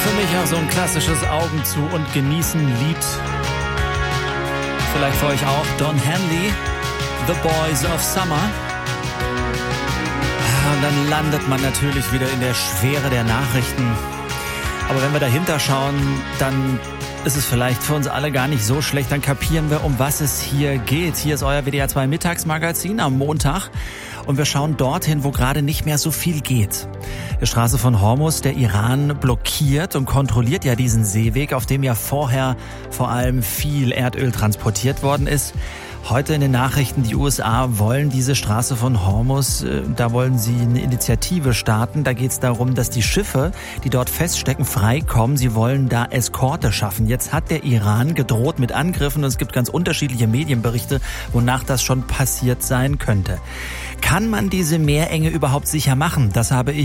Für mich auch so ein klassisches Augen zu und genießen Lied. Vielleicht für euch auch. Don Henley, The Boys of Summer. Und dann landet man natürlich wieder in der Schwere der Nachrichten. Aber wenn wir dahinter schauen, dann ist es vielleicht für uns alle gar nicht so schlecht. Dann kapieren wir, um was es hier geht. Hier ist euer WDR 2 Mittagsmagazin am Montag. Und wir schauen dorthin, wo gerade nicht mehr so viel geht. Die Straße von Hormuz, der Iran blockiert und kontrolliert ja diesen Seeweg, auf dem ja vorher vor allem viel Erdöl transportiert worden ist. Heute in den Nachrichten, die USA wollen diese Straße von Hormuz, da wollen sie eine Initiative starten. Da geht es darum, dass die Schiffe, die dort feststecken, freikommen. Sie wollen da Eskorte schaffen. Jetzt hat der Iran gedroht mit Angriffen und es gibt ganz unterschiedliche Medienberichte, wonach das schon passiert sein könnte. Kann man diese Meerenge überhaupt sicher machen? Das habe ich